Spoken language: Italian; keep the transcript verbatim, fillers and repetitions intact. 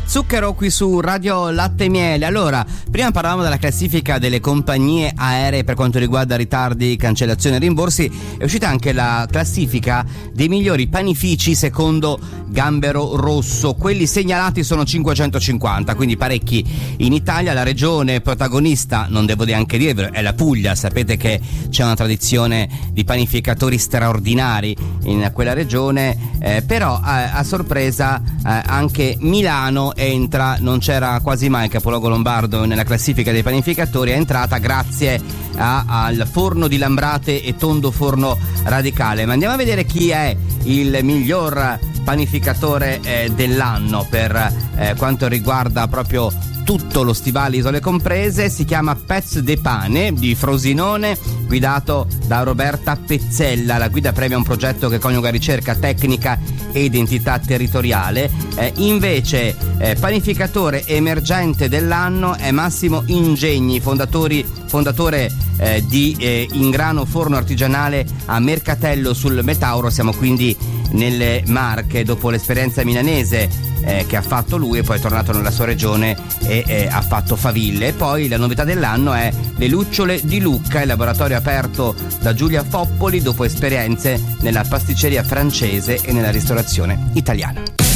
Zucchero qui su Radio Latte e Miele. Allora, prima parlavamo della classifica delle compagnie aeree per quanto riguarda ritardi, cancellazioni e rimborsi. È uscita anche la classifica dei migliori panifici secondo Gambero Rosso. Quelli segnalati sono cinquecentocinquanta, quindi parecchi in Italia. La regione protagonista, non devo neanche dirvelo, è la Puglia. Sapete che c'è una tradizione di panificatori straordinari in quella regione, eh, però a, a sorpresa eh, anche Milano entra. Non c'era quasi mai il capoluogo lombardo nella classifica dei panificatori, è entrata grazie a, al forno di Lambrate e Tondo Forno Radicale. Ma andiamo a vedere chi è il miglior panificatore eh, dell'anno per eh, quanto riguarda proprio tutto lo stivale, isole comprese. Si chiama Pezz de Pane di Frosinone, guidato da Roberta Pezzella. La guida premia un progetto che coniuga ricerca, tecnica e identità territoriale. Eh, invece eh, panificatore emergente dell'anno è Massimo Ingegni, fondatori, fondatore eh, di eh, Ingrano Forno Artigianale a Mercatello sul Metauro. Siamo quindi nelle Marche, dopo l'esperienza milanese Eh, che ha fatto lui, e poi è tornato nella sua regione e eh, ha fatto faville. E poi la novità dell'anno è le lucciole di Lucca, il laboratorio aperto da Giulia Foppoli dopo esperienze nella pasticceria francese e nella ristorazione italiana.